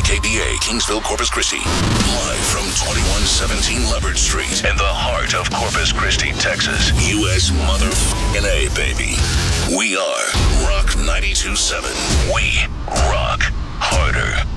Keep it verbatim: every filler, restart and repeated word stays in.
K B A, Kingsville, Corpus Christi. Live from twenty-one seventeen Leopard Street in the heart of Corpus Christi, Texas. U S motherfucking A, baby. We are Rock ninety-two point seven. We rock harder.